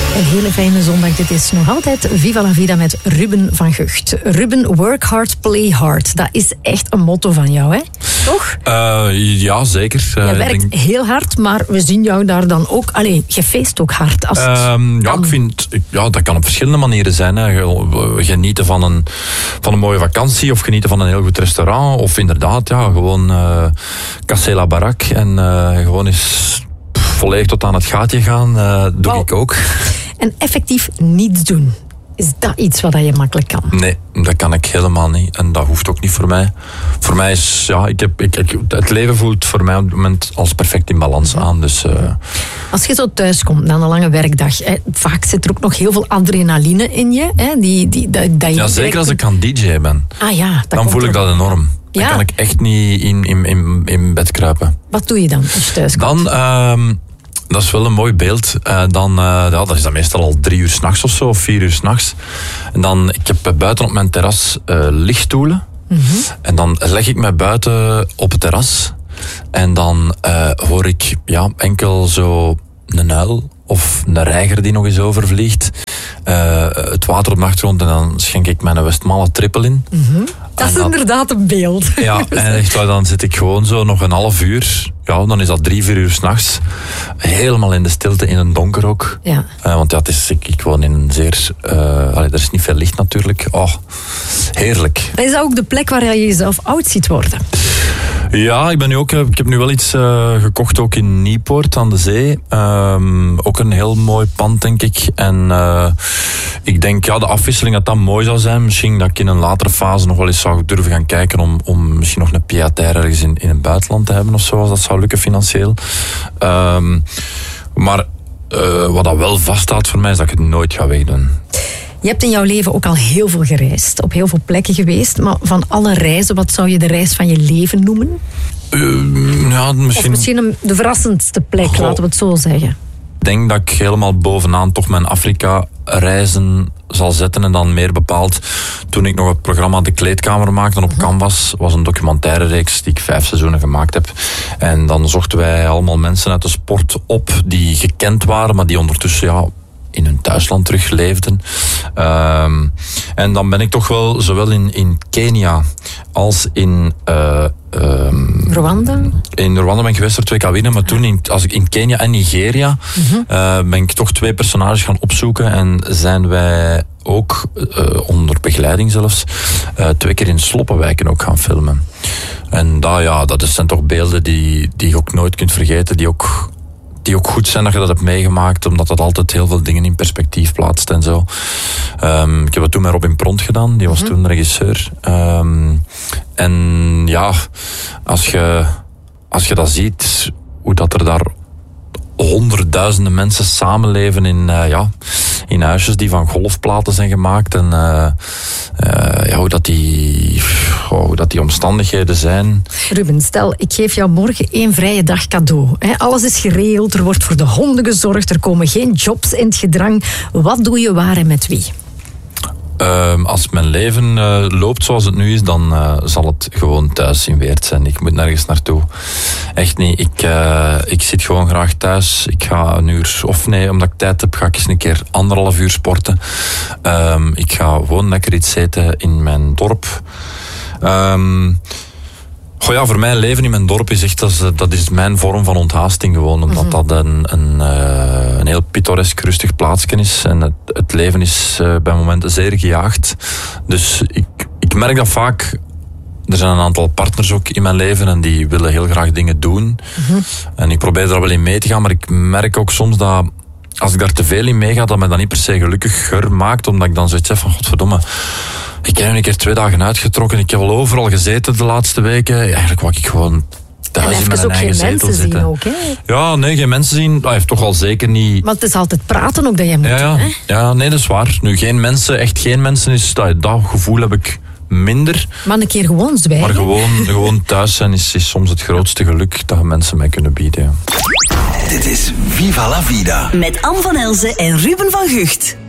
Een hele fijne zondag. Dit is nog altijd Viva la Vida met Ruben van Gucht. Ruben, work hard, play hard. Dat is echt een motto van jou, hè? Toch? Ja, zeker. Je werkt heel hard, maar we zien jou daar dan ook... Allee, je feest ook hard. Als ik vind... Ja, dat kan op verschillende manieren zijn. Hè. Genieten van een mooie vakantie of genieten van een heel goed restaurant. Of inderdaad, ja, gewoon casser la baraque en gewoon eens volledig tot aan het gaatje gaan. Doe ik ook. En effectief niets doen. Is dat iets wat je makkelijk kan? Nee, dat kan ik helemaal niet. En dat hoeft ook niet voor mij. Voor mij is... Ja, het leven voelt voor mij op het moment als perfect in balans aan. Dus, Als je zo thuis komt na een lange werkdag, vaak zit er ook nog heel veel adrenaline in je. Ja, zeker als ik aan DJ ben. Ah ja, dan voel ik dat enorm. Dan kan ik echt niet in bed kruipen. Wat doe je dan als je thuis komt? Dan... Dat is wel een mooi beeld. Dat is dan meestal al 3 uur 's nachts of zo, of 4 uur 's nachts. En dan, ik heb buiten op mijn terras lichtstoelen. Mm-hmm. En dan leg ik mij buiten op het terras. En dan hoor ik enkel zo een uil of een reiger die nog eens overvliegt. Het water op de achtergrond en dan schenk ik mijn Westmalle trippel in. Mm-hmm. Dat is inderdaad een beeld. Ja, en echt, dan zit ik gewoon zo nog een half uur. Ja, dan is dat 3-4 uur 's nachts. Helemaal in de stilte, in het donker ook. Ja. Want ja, ik woon in een zeer... er is niet veel licht natuurlijk. Oh, heerlijk. Is dat ook de plek waar je jezelf oud ziet worden? Ja, ik heb nu wel iets gekocht ook in Nieuwpoort aan de zee. Ook een heel mooi pand, denk ik. En ik denk, de afwisseling dat mooi zou zijn. Misschien dat ik in een latere fase nog wel eens zou durven gaan kijken om misschien nog een pied-à-terre ergens in het buitenland te hebben of zo, als dat zou lukken financieel. Maar wat dat wel vaststaat voor mij is dat ik het nooit ga wegdoen. Je hebt in jouw leven ook al heel veel gereisd, op heel veel plekken geweest. Maar van alle reizen, wat zou je de reis van je leven noemen? Of misschien de verrassendste plek, laten we het zo zeggen. Ik denk dat ik helemaal bovenaan toch mijn Afrika-reizen zal zetten. En dan meer bepaald toen ik nog het programma De Kleedkamer maakte op Canvas. Was een documentaire reeks die ik 5 seizoenen gemaakt heb. En dan zochten wij allemaal mensen uit de sport op die gekend waren, maar die ondertussen in hun thuisland terugleefden. En dan ben ik toch wel zowel in Kenia als in... Rwanda? In Rwanda ben ik geweest 2 keer winnen, maar toen als ik in Kenia en Nigeria ben ik toch 2 personages gaan opzoeken en zijn wij ook onder begeleiding zelfs 2 keer in sloppenwijken ook gaan filmen. En dat zijn toch beelden die je ook nooit kunt vergeten, die ook goed zijn dat je dat hebt meegemaakt, omdat dat altijd heel veel dingen in perspectief plaatst en zo. Ik heb het toen met Robin Pront gedaan, die was toen regisseur. En ja, als je dat ziet, hoe dat er daar honderdduizenden mensen samenleven in huisjes die van golfplaten zijn gemaakt en hoe dat die omstandigheden zijn. Ruben, stel, ik geef jou morgen 1 vrije dag cadeau. Alles is geregeld, er wordt voor de honden gezorgd, er komen geen jobs in het gedrang. Wat doe je waar en met wie? Als mijn leven loopt zoals het nu is, dan zal het gewoon thuis in Weert zijn. Ik moet nergens naartoe. Echt niet. Ik zit gewoon graag thuis. Ik ga een uur, omdat ik tijd heb, ga ik eens een keer 1,5 uur sporten. Ik ga gewoon lekker iets eten in mijn dorp. Voor mij leven in mijn dorp is echt, dat is mijn vorm van onthaasting gewoon. Omdat dat een heel pittoresk, rustig plaatsje is. En het leven is bij momenten zeer gejaagd. Dus ik merk dat vaak. Er zijn een aantal partners ook in mijn leven en die willen heel graag dingen doen. En ik probeer daar wel in mee te gaan, maar ik merk ook soms dat als ik daar te veel in meega, dat mij dat niet per se gelukkiger maakt. Omdat ik dan zoiets heb van, godverdomme, ik heb een keer 2 dagen uitgetrokken. Ik heb al overal gezeten de laatste weken. Eigenlijk wou ik gewoon thuis in mijn eigen zetel zitten. En ook, hè? Ja, nee, geen mensen zien. Dat heeft toch al zeker niet... Want het is altijd praten ook dat je moet doen, hè? Ja, nee, dat is waar. Nu, echt geen mensen is... Dat gevoel heb ik minder. Maar een keer gewoon zwijgen. Maar gewoon thuis zijn is soms het grootste geluk dat mensen mij kunnen bieden. Ja. Dit is Viva la Vida. Met Anne van Elzen en Ruben van Gucht.